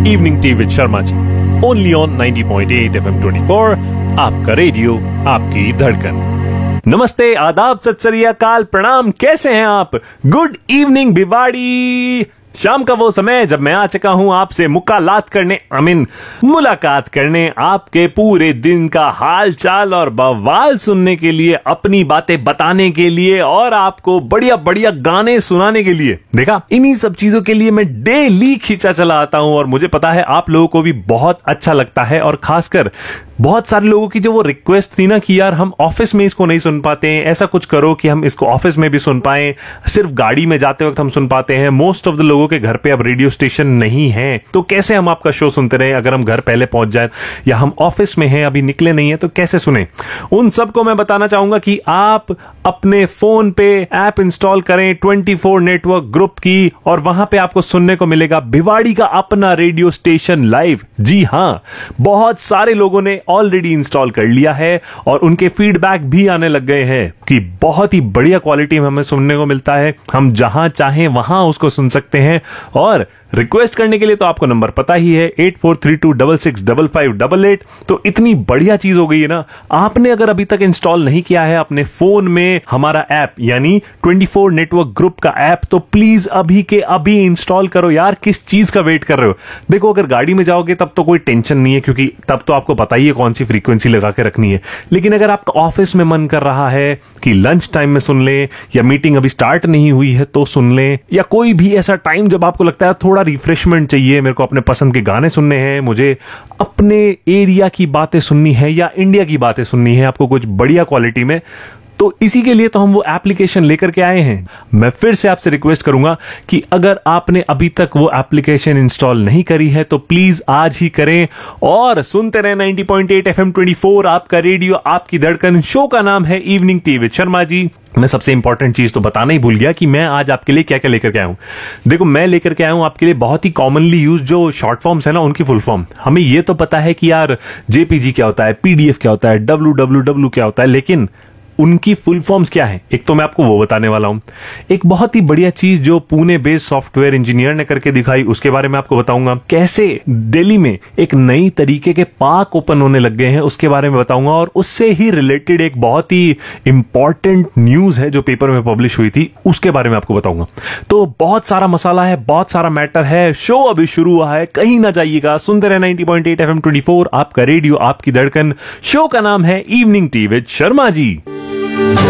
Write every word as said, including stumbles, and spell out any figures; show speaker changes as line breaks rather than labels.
Evening tea with Sharma ji, only on ninety point eight F M twenty four, आपका radio, आपकी धड़कन। नमस्ते, आदाब, सत श्री अकाल, प्रणाम, कैसे हैं आप? Good evening Bhiwadi. शाम का वो समय जब मैं आ चुका हूं आपसे मुकालात करने, आई मीन मुलाकात करने, आपके पूरे दिन का हाल चाल और बवाल सुनने के लिए, अपनी बातें बताने के लिए और आपको बढ़िया बढ़िया गाने सुनाने के लिए। देखा, इन्हीं सब चीजों के लिए मैं डेली खींचा चला आता हूं और मुझे पता है आप लोगों को भी बहुत अच्छा लगता है। और खासकर बहुत सारे लोगों की जो वो रिक्वेस्ट थी ना कि यार हम ऑफिस में इसको नहीं सुन पाते हैं, ऐसा कुछ करो कि हम इसको ऑफिस में भी सुन पाएं, सिर्फ गाड़ी में जाते वक्त हम सुन पाते हैं। मोस्ट ऑफ द लोगों के घर पे अब रेडियो स्टेशन नहीं है, तो कैसे हम आपका शो सुनते रहे? अगर हम घर पहले पहुंच जाए या हम ऑफिस में हैं, अभी निकले नहीं है, तो कैसे सुने? उन सबको मैं बताना चाहूंगा कि आप अपने फोन पे ऐप इंस्टॉल करें ट्वेंटी फोर नेटवर्क ग्रुप की, और वहां पे आपको सुनने को मिलेगा भिवाड़ी का अपना रेडियो स्टेशन लाइव। जी हां, बहुत सारे लोगों ने ऑलरेडी इंस्टॉल कर लिया है और उनके फीडबैक भी आने लग गए हैं कि बहुत ही बढ़िया क्वालिटी में हमें सुनने को मिलता है, हम जहां चाहें वहां उसको सुन सकते हैं। और रिक्वेस्ट करने के लिए तो आपको नंबर पता ही है, eight four three to double six double five double eight. तो इतनी बढ़िया चीज हो गई है ना। आपने अगर अभी तक इंस्टॉल नहीं किया है अपने फोन में हमारा ऐप यानी ट्वेंटी फोर नेटवर्क ग्रुप का ऐप, तो प्लीज अभी के अभी इंस्टॉल करो यार। किस चीज का वेट कर रहे हो? देखो, अगर गाड़ी में जाओगे तब तो कोई टेंशन नहीं है, क्योंकि तब तो आपको पता ही है कौन सी फ्रीक्वेंसी लगा के रखनी है। लेकिन अगर आपका ऑफिस में मन कर रहा है कि लंच टाइम में सुन ले, या मीटिंग अभी स्टार्ट नहीं हुई है तो सुन ले, या कोई भी ऐसा टाइम जब आपको लगता है थोड़ा रिफ्रेशमेंट चाहिए, मेरे को अपने पसंद के गाने सुनने हैं, मुझे अपने एरिया की बातें सुननी है या इंडिया की बातें सुननी है आपको कुछ बढ़िया क्वालिटी में, तो इसी के लिए तो हम वो एप्लीकेशन लेकर के आए हैं। मैं फिर से आपसे रिक्वेस्ट करूंगा कि अगर आपने अभी तक वो एप्लीकेशन इंस्टॉल नहीं करी है तो प्लीज आज ही करें और सुनते रहे ninety point eight F M twenty four, आपका रेडियो, आपकी धड़कन। शो का नाम है evening tea with Sharma ji. मैं सबसे इंपॉर्टेंट चीज तो बताना ही भूल गया कि मैं आज आपके लिए क्या क्या लेकर के आया हूं। देखो, मैं लेकर के आया हूं आपके लिए बहुत ही कॉमनली यूज जो शॉर्ट फॉर्म्स है ना, उनकी फुल फॉर्म। हमें ये तो पता है कि यार जेपीजी क्या होता है, पीडीएफ क्या होता है, डब्ल्यू डब्ल्यू डब्ल्यू क्या होता है, लेकिन उनकी फुल फॉर्म्स क्या है, एक तो मैं आपको वो बताने वाला हूं। एक बहुत ही बढ़िया चीज जो पुणे बेस्ड सॉफ्टवेयर इंजीनियर ने करके दिखाई, उसके बारे में आपको बताऊंगा। कैसे दिल्ली में एक नई तरीके के पार्क ओपन होने लग गए हैं, उसके बारे में बताऊंगा। और उससे ही रिलेटेड एक बहुत ही इंपॉर्टेंट न्यूज है जो पेपर में पब्लिश हुई थी, उसके बारे में आपको बताऊंगा। तो बहुत सारा मसाला है, बहुत सारा मैटर है। शो अभी शुरू हुआ है, कहीं ना जाइएगा, सुनते रहे ninety point eight F M twenty four, आपका रेडियो, आपकी धड़कन। शो का नाम है evening tea with Sharma ji.